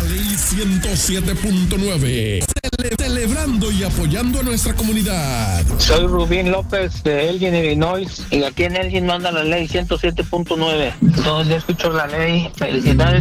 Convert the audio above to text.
Ley 107.9. Celebrando y apoyando a nuestra comunidad. Soy Rubín López de Elgin, Illinois, y aquí en Elgin manda la ley 107.9. Entonces yo escucho la ley. Felicidades.